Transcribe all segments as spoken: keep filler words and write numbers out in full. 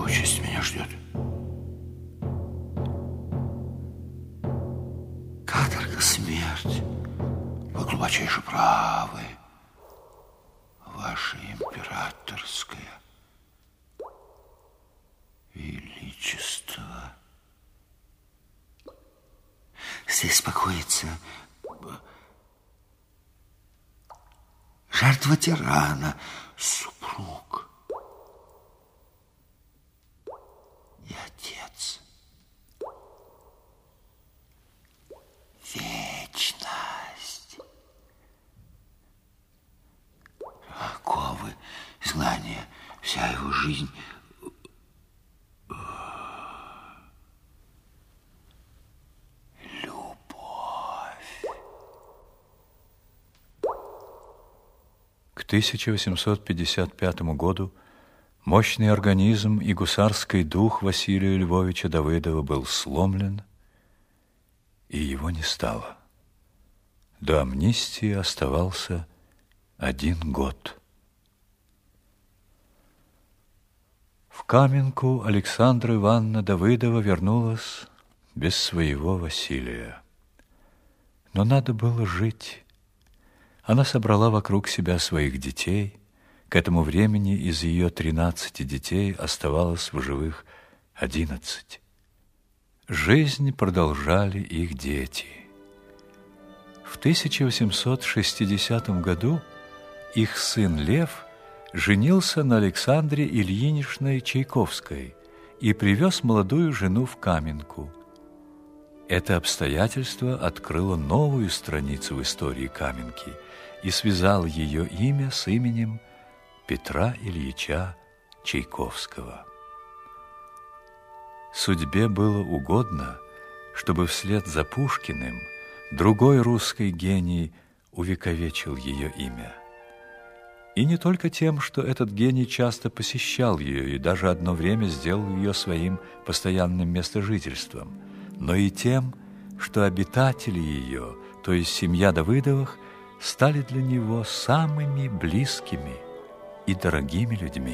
участь меня ждет. Каторга, смерть. Вы глубочайше правы, ваше императорское величество. Здесь покоится жертва тирана, супруг и отец. Вечность. Оковы, изгнание, вся его жизнь. К тысяча восемьсот пятьдесят пятому году мощный организм и гусарский дух Василия Львовича Давыдова был сломлен, и его не стало. До амнистии оставался один год. В Каменку Александра Ивановна Давыдова вернулась без своего Василия. Но надо было жить. Она собрала вокруг себя своих детей. К этому времени из ее тринадцати детей оставалось в живых одиннадцать. Жизнь продолжали их дети. В тысяча восемьсот шестидесятом году их сын Лев женился на Александре Ильиничне Чайковской и привез молодую жену в Каменку. Это обстоятельство открыло новую страницу в истории Каменки и связало ее имя с именем Петра Ильича Чайковского. Судьбе было угодно, чтобы вслед за Пушкиным другой русский гений увековечил ее имя. И не только тем, что этот гений часто посещал ее и даже одно время сделал ее своим постоянным местожительством, но и тем, что обитатели ее, то есть семья Давыдовых, стали для него самыми близкими и дорогими людьми.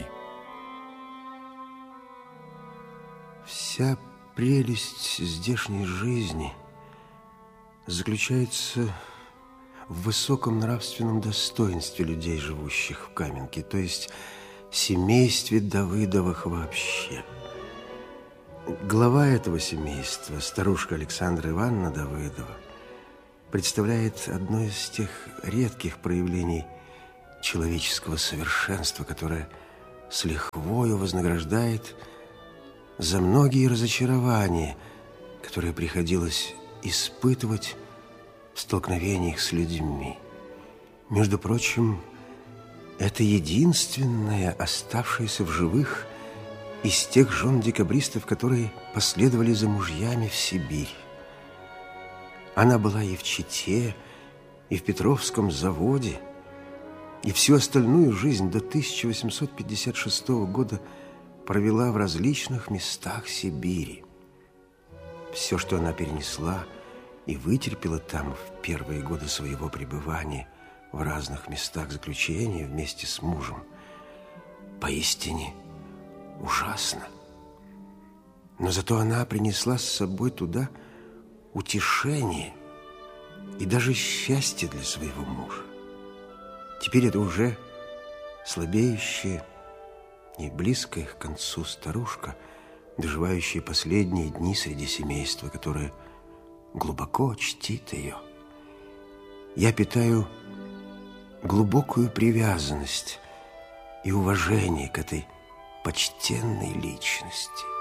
Вся прелесть здешней жизни заключается в высоком нравственном достоинстве людей, живущих в Каменке, то есть семействе Давыдовых вообще. Глава этого семейства, старушка Александра Ивановна Давыдова, представляет одно из тех редких проявлений человеческого совершенства, которое с лихвою вознаграждает за многие разочарования, которые приходилось испытывать в столкновениях с людьми. Между прочим, это единственная оставшаяся в живых из тех жен декабристов, которые последовали за мужьями в Сибирь. Она была и в Чите, и в Петровском заводе, и всю остальную жизнь до тысяча восемьсот пятьдесят шестого года провела в различных местах Сибири. Все, что она перенесла и вытерпела там в первые годы своего пребывания в разных местах заключения вместе с мужем, поистине ужасно. Но зато она принесла с собой туда утешение и даже счастье для своего мужа. Теперь это уже слабеющая и близкая к концу старушка, доживающая последние дни среди семейства, которое глубоко чтит ее. Я питаю глубокую привязанность и уважение к этой почтенной личности.